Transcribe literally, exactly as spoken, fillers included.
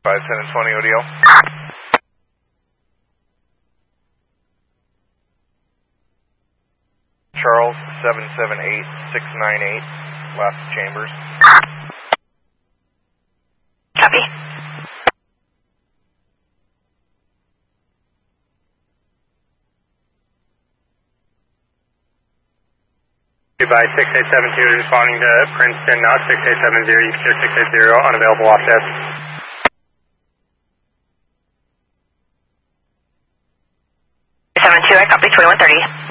five seven twenty O D L. Charles, seven seven eight six nine eight, last chambers. Copy. Goodbye, six eight seven two, responding to Princeton, now six eight seven zero, you can six eight zero, unavailable offset. seven two, I copy twenty-one thirty.